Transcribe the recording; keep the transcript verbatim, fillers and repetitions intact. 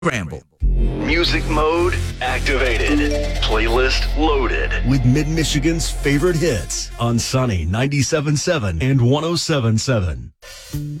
Ramble. Music mode activated. Playlist loaded. With Mid-Michigan's favorite hits on Sunny ninety-seven point seven and one oh seven point seven.